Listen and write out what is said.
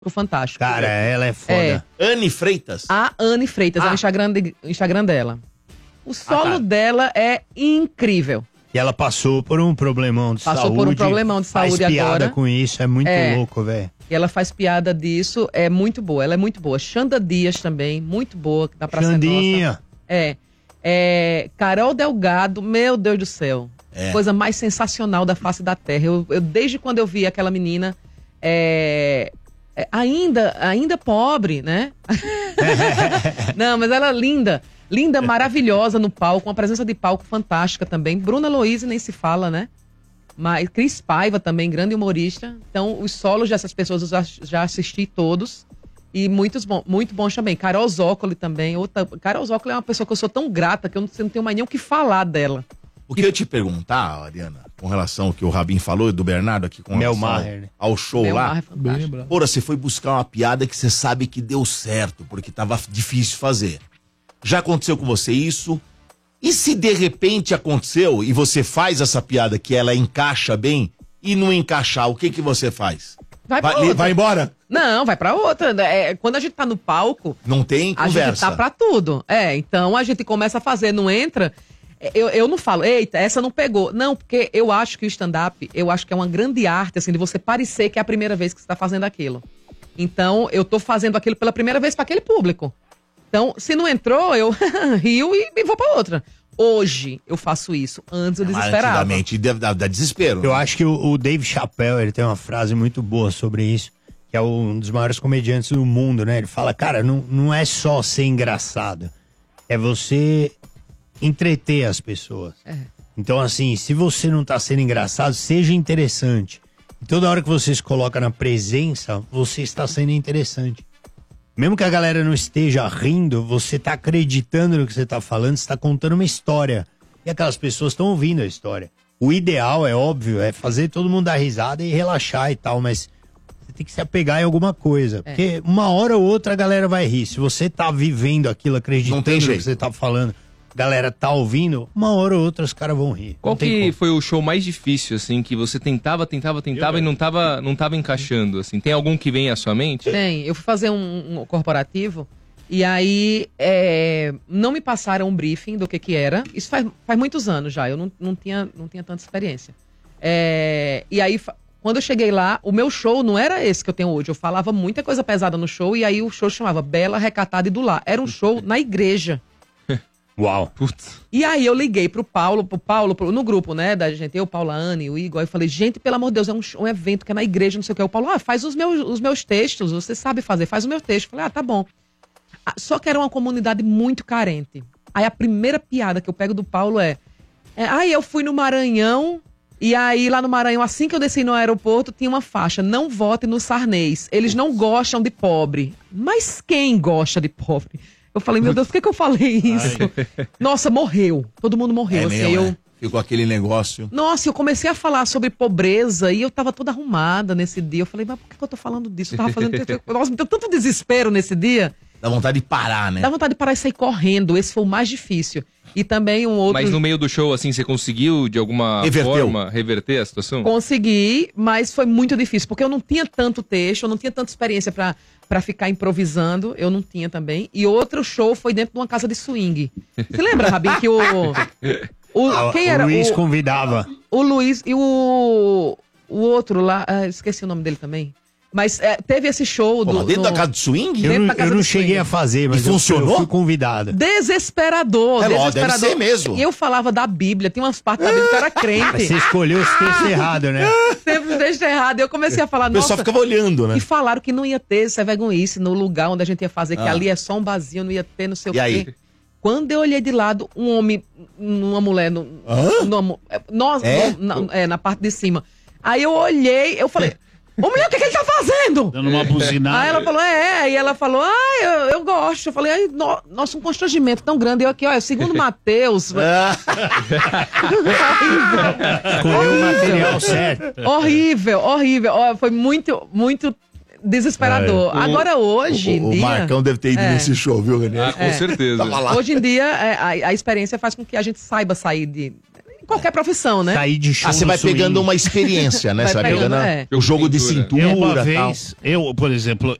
pro Fantástico. Cara, ela é foda. Anne Freitas? A Anne Freitas, é o Instagram dela. O solo dela é incrível. E ela passou por um problemão de saúde. Passou por um problemão de saúde faz piada agora. com isso, é muito louco, velho. E ela faz piada disso, é muito boa, ela é muito boa. Xanda Dias também, muito boa, da Praça Xandinha. Nossa. Carol Delgado, meu Deus do céu. Coisa mais sensacional da face da terra. Eu desde quando eu vi aquela menina, ainda pobre, né? Não, mas ela é linda. Linda, maravilhosa no palco, uma presença de palco fantástica também. Bruna Loise nem se fala, né? Mas Cris Paiva também, grande humorista. Então, os solos dessas pessoas eu já assisti todos. E muito bons também. Carol Zócoli também. Carol Zócoli é uma pessoa que eu sou tão grata que eu não tenho mais nem o que falar dela. O que eu ia te perguntar, Ariana, com relação ao que o Rabin falou e do Bernardo aqui com relação ao show lá. Porra, você foi buscar uma piada que você sabe que deu certo, porque tava difícil fazer. Já aconteceu com você isso? E se de repente aconteceu e você faz essa piada que ela encaixa bem e não encaixar, o que você faz? Vai embora? Não, vai pra outra. Quando a gente tá no palco... Não tem conversa. A gente tá pra tudo. Então a gente começa a fazer, não entra... Eu não falo, eita, essa não pegou. Não, porque eu acho que o stand-up, eu acho que é uma grande arte, assim, de você parecer que é a primeira vez que você tá fazendo aquilo. Então, eu tô fazendo aquilo pela primeira vez pra aquele público. Então, se não entrou, eu rio e vou pra outra. Hoje, eu faço isso. Antes eu desesperava. Antigamente dá desespero. Eu acho que o Dave Chappelle, ele tem uma frase muito boa sobre isso, que é um dos maiores comediantes do mundo, né? Ele fala, cara, não é só ser engraçado, é você entreter as pessoas. Então, assim, se você não tá sendo engraçado, seja interessante. E toda hora que você se coloca na presença, você está sendo interessante. Mesmo que a galera não esteja rindo, você tá acreditando no que você tá falando, você tá contando uma história. E aquelas pessoas estão ouvindo a história. O ideal, é óbvio, é fazer todo mundo dar risada e relaxar e tal, mas você tem que se apegar em alguma coisa. Porque uma hora ou outra a galera vai rir. Se você tá vivendo aquilo, acreditando no que você tá falando, a galera tá ouvindo, uma hora ou outra os caras vão rir. Qual que foi o show mais difícil, assim, que você tentava e não tava encaixando, assim? Tem algum que vem à sua mente? Tem. Eu fui fazer um corporativo e aí não me passaram um briefing do que era. Isso faz muitos anos já, eu não tinha tanta experiência. E aí, quando eu cheguei lá, o meu show não era esse que eu tenho hoje. Eu falava muita coisa pesada no show e aí o show chamava Bela, Recatada e do Lar. Era um show na igreja. Uau. Putz. E aí eu liguei pro Paulo, no grupo, né, da gente, eu, Paula, Anne, o Igor, aí eu falei, gente, pelo amor de Deus, é um evento que é na igreja, não sei o que. O Paulo, faz os meus textos, você sabe fazer, faz o meu texto. Eu falei, tá bom. Só que era uma comunidade muito carente. Aí a primeira piada que eu pego do Paulo eu fui no Maranhão, e aí lá no Maranhão, assim que eu desci no aeroporto, tinha uma faixa, não vote no Sarnez, eles não gostam de pobre. Mas quem gosta de pobre? Eu falei, meu Deus, por que eu falei isso? Nossa, morreu. Todo mundo morreu. Assim, Ficou aquele negócio. Nossa, eu comecei a falar sobre pobreza e eu tava toda arrumada nesse dia. Eu falei, mas por que eu tô falando disso? Eu tava fazendo... Nossa, me deu tanto desespero nesse dia. Dá vontade de parar, né? Dá vontade de parar e sair correndo. Esse foi o mais difícil. E também um outro... Mas no meio do show, assim, você conseguiu, de alguma forma, reverter a situação? Consegui, mas foi muito difícil, porque eu não tinha tanto texto, eu não tinha tanta experiência pra ficar improvisando, eu não tinha também. E outro show foi dentro de uma casa de swing. Você lembra, Rabin, que quem era? O Luiz convidava. O Luiz e o outro lá, esqueci o nome dele também. Mas teve esse show dentro da casa de swing? Eu não cheguei a fazer, mas funcionou? Eu fui convidado. Desesperador. Deve ser mesmo. E eu falava da Bíblia, tem umas partes da Bíblia que eu era crente. Você escolheu os textos errados, né? Sempre os textos errados. Eu comecei a falar, o pessoal ficava olhando, né? E falaram que não ia ter essa vergonhice no lugar onde a gente ia fazer, que ali é só um vazio, não ia ter não sei o quê. Aí? Quando eu olhei de lado, um homem, uma mulher, na parte de cima. Aí eu olhei, eu falei... Ô, mulher, o que ele tá fazendo? Dando uma buzinada. Aí ela falou, e ela falou, eu gosto. Eu falei, nossa, um constrangimento tão grande. Eu aqui, segundo Mateus. Escolheu o material certo. Horrível. Foi muito, muito desesperador. Agora, hoje em dia... O Marcão deve ter ido nesse show, viu, René? Com certeza. Hoje em dia, a experiência faz com que a gente saiba sair de qualquer profissão, né? Sair de show você vai pegando uma experiência, né? Você vai pegando o jogo de cintura. Por exemplo,